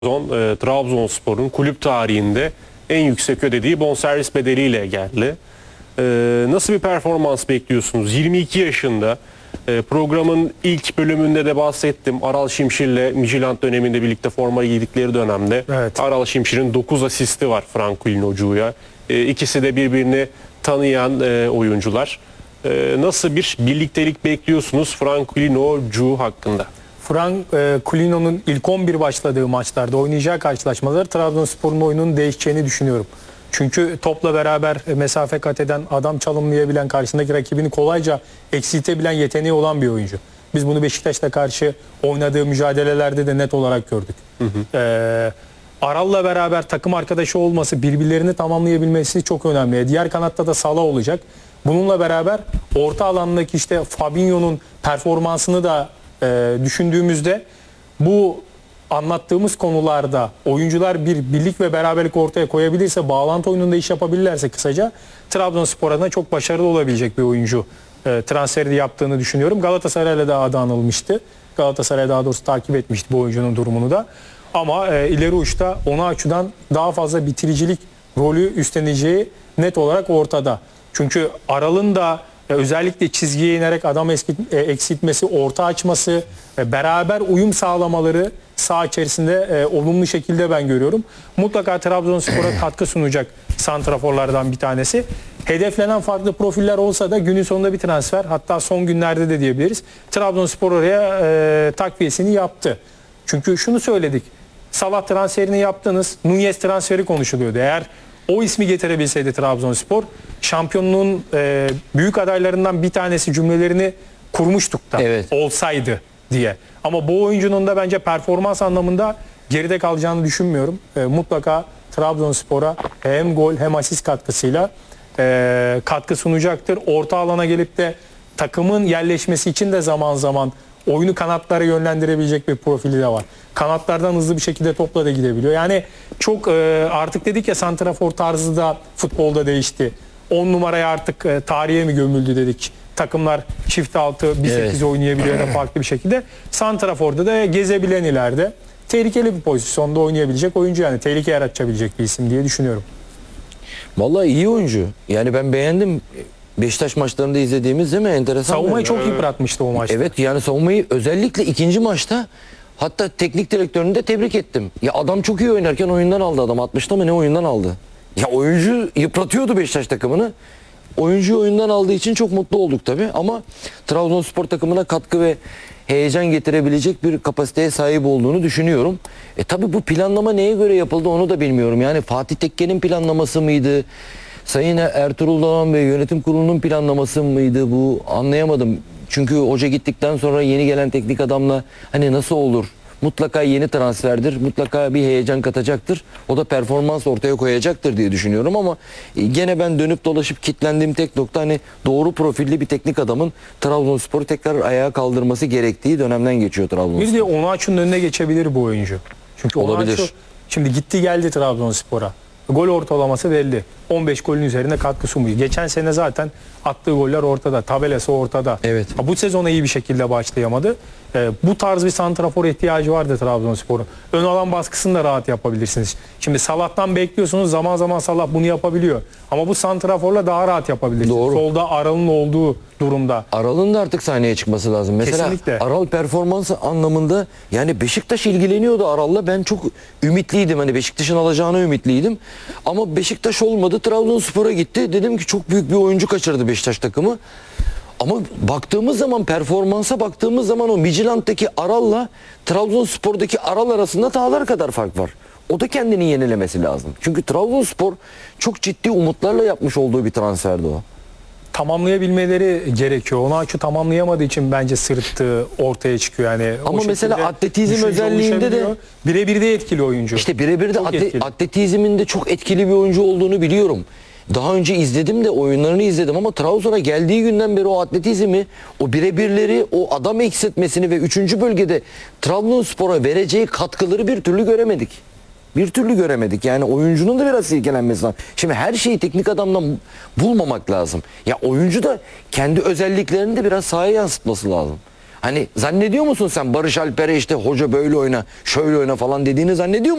Trabzonspor'un kulüp tarihinde en yüksek ödediği bonservis bedeliyle geldi. Nasıl bir performans bekliyorsunuz? 22 yaşında, programın ilk bölümünde de bahsettim. Aral Şimşir'le Midtjylland döneminde birlikte forma giydikleri dönemde. Evet. Aral Şimşir'in 9 asisti var Franklin Ocu'ya. İkisi de birbirini tanıyan oyuncular. Nasıl bir birliktelik bekliyorsunuz Franklin Ocu hakkında? Kulino'nun ilk 11 başladığı maçlarda oynayacağı karşılaşmaları Trabzonspor'un oyunun değişeceğini düşünüyorum. Çünkü topla beraber mesafe kat eden, adam çalımlayabilen, karşısındaki rakibini kolayca eksiltebilen yeteneği olan bir oyuncu. Biz bunu Beşiktaş'la karşı oynadığı mücadelelerde de net olarak gördük. Aral'la beraber takım arkadaşı olması, birbirlerini tamamlayabilmesi çok önemli. Diğer kanatta da Salah olacak. Bununla beraber orta alandaki işte Fabinho'nun performansını da düşündüğümüzde bu anlattığımız konularda oyuncular bir birlik ve beraberlik ortaya koyabilirse, bağlantı oyununda iş yapabilirlerse kısaca Trabzonspor adına çok başarılı olabilecek bir oyuncu transferi yaptığını düşünüyorum. Galatasaray'la da adı anılmıştı. Galatasaray daha doğrusu takip etmişti bu oyuncunun durumunu da. Ama ileri uçta Onaçu'dan daha fazla bitiricilik rolü üstleneceği net olarak ortada. Çünkü Aral'ın da özellikle çizgiye inerek adam eksiltmesi, orta açması, beraber uyum sağlamaları saha içerisinde olumlu şekilde ben görüyorum. Mutlaka Trabzonspor'a katkı sunacak santraforlardan bir tanesi. Hedeflenen farklı profiller olsa da günün sonunda bir transfer, hatta son günlerde de diyebiliriz. Trabzonspor oraya takviyesini yaptı. Çünkü şunu söyledik. Salah transferini yaptınız. Nunez transferi konuşuluyordu. Eğer o ismi getirebilseydi Trabzonspor, şampiyonluğun büyük adaylarından bir tanesi cümlelerini kurmuştuk da, evet, olsaydı diye. Ama bu oyuncunun da bence performans anlamında geride kalacağını düşünmüyorum. Mutlaka Trabzonspor'a hem gol hem asist katkısıyla katkı sunacaktır. Orta alana gelip de takımın yerleşmesi için de zaman zaman oyunu kanatlara yönlendirebilecek bir profili de var. Kanatlardan hızlı bir şekilde topla da gidebiliyor. Yani çok artık dedik ya, santrafor tarzı da futbolda değişti. 10 numaraya artık tarihe mi gömüldü dedik. Takımlar çift altı, 1-8 evet, oynayabiliyor da farklı bir şekilde. Santrafor'da da gezebilen ileride tehlikeli bir pozisyonda oynayabilecek oyuncu, yani tehlike yaratabilecek bir isim diye düşünüyorum. Vallahi iyi oyuncu. Yani ben beğendim. Beşiktaş maçlarında izlediğimiz değil mi? Enteresan. Savunmayı çok yıpratmıştı o maçta. Evet, yani savunmayı özellikle ikinci maçta, hatta teknik direktörünü de tebrik ettim. Ya adam çok iyi oynarken oyundan aldı adam. 60'ta mı ne oyundan aldı? Ya oyuncu yıpratıyordu Beşiktaş takımını. Oyuncuyu oyundan aldığı için çok mutlu olduk tabii. Ama Trabzonspor takımına katkı ve heyecan getirebilecek bir kapasiteye sahip olduğunu düşünüyorum. Tabii bu planlama neye göre yapıldı onu da bilmiyorum. Yani Fatih Tekke'nin planlaması mıydı? Sayın Ertuğrul Doğan ve yönetim kurulunun planlaması mıydı bu, anlayamadım. Çünkü hoca gittikten sonra yeni gelen teknik adamla hani nasıl olur? Mutlaka yeni transferdir. Mutlaka bir heyecan katacaktır. O da performans ortaya koyacaktır diye düşünüyorum ama gene ben dönüp dolaşıp kitlendiğim tek nokta, hani doğru profilli bir teknik adamın Trabzonspor'u tekrar ayağa kaldırması gerektiği dönemden geçiyor Trabzonspor. Bir de Onaçu'nun önüne geçebilir bu oyuncu. Çünkü olabilir. Onaçu şimdi gitti geldi Trabzonspor'a. Gol ortalaması belli. 15 golün üzerinde katkı sunuyor. Geçen sene zaten attığı goller ortada. Tabelası ortada. Evet. Bu sezona iyi bir şekilde başlayamadı. Bu tarz bir santrafor ihtiyacı vardı Trabzonspor'un. Ön alan baskısını da rahat yapabilirsiniz. Şimdi Salah'tan bekliyorsunuz. Zaman zaman Salah bunu yapabiliyor. Ama bu santraforla daha rahat yapabilirsiniz. Doğru. Solda Aral'ın olduğu durumda. Aral'ın da artık sahneye çıkması lazım. Mesela kesinlikle. Aral performansı anlamında, yani Beşiktaş ilgileniyordu Aral'la. Ben çok ümitliydim. Hani Beşiktaş'ın alacağına ümitliydim. Ama Beşiktaş olmadı. Trabzonspor'a gitti. Dedim ki çok büyük bir oyuncu kaçırdı Beşiktaş takımı. Ama baktığımız zaman, performansa baktığımız zaman o Midtjylland'daki Aral'la Trabzonspor'daki Aral arasında dağlar kadar fark var. O da kendini yenilemesi lazım. Çünkü Trabzonspor çok ciddi umutlarla yapmış olduğu bir transferdi o. Tamamlayabilmeleri gerekiyor. Onaçu tamamlayamadığı için bence sırıttığı ortaya çıkıyor. Yani ama mesela atletizm özelliğinde de birebir de etkili oyuncu. İşte birebir de atletizmin de çok etkili bir oyuncu olduğunu biliyorum. Daha önce izledim de, oyunlarını izledim ama Trabzon'a geldiği günden beri o atletizmi, o birebirleri, o adam eksiltmesini ve 3. bölgede Trabzonspor'a vereceği katkıları bir türlü göremedik. Bir türlü göremedik. Yani oyuncunun da biraz silkelenmesi lazım. Şimdi her şeyi teknik adamdan bulmamak lazım. Ya oyuncu da kendi özelliklerini de biraz sahaya yansıtması lazım. Hani zannediyor musun sen Barış Alper'e işte hoca böyle oyna, şöyle oyna falan dediğini zannediyor musun?